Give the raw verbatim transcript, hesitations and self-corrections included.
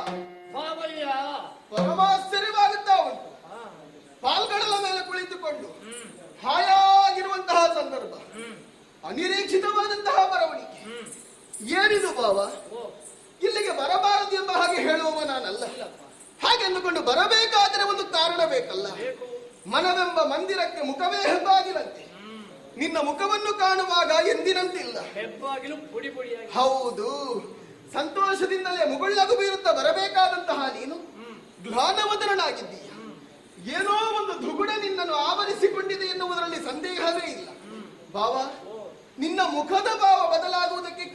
ಬಾಬಯ್ಯ ಪರಮಾಶ್ಚರ್ಯವಾಗುತ್ತಾ ಉಂಟು. ಪಾಲ್ಗಡಲ ಮೇಲೆ ಕುಳಿತುಕೊಂಡು ಹಾಯಾಗಿರುವಂತಹ ಸಂದರ್ಭ, ಅನಿರೀಕ್ಷಿತವಾದಂತಹ ಬರವಣಿಗೆ. ಏನಿದು ಬಾವ, ಇಲ್ಲಿಗೆ ಬರಬಾರದು ಎಂಬ ಹಾಗೆ ಹೇಳುವವ ನಾನಲ್ಲ. ಹಾಗೆಂದುಕೊಂಡು ಬರಬೇಕಾದರೆ ಒಂದು ಕಾರಣ ಬೇಕಲ್ಲ. ಮನವೆಂಬ ಮಂದಿರಕ್ಕೆ ಮುಖವೇ ಹೆಬ್ಬಾಗಿಲಂತೆ. ನಿನ್ನ ಮುಖವನ್ನು ಕಾಣುವಾಗ ಎಂದಿನಂತಿಲ್ಲ. ಹೆಬ್ಬಾಗಿಲು ಪುಡಿ ಪುಡಿಯಾಗಿ. ಹೌದು, ಸಂತೋಷದಿಂದಲೇ ಮುಗುಳ್ಳಗು ಬೀರುತ್ತಾ ಬರಬೇಕಾದಂತಹ ನೀನು ಗ್ಲಾನವದರನಾಗಿದ್ದೀಯ. ಏನೋ ಒಂದು ದುಗುಡ ನಿನ್ನನ್ನು ಆವರಿಸಿಕೊಂಡಿದೆ ಎನ್ನುವುದರಲ್ಲಿ ಸಂದೇಹವೇ ಇಲ್ಲ. ಭಾವ, ನಿನ್ನ ಮುಖದ ಭಾವ ಬದಲಾಗುವುದಕ್ಕೆ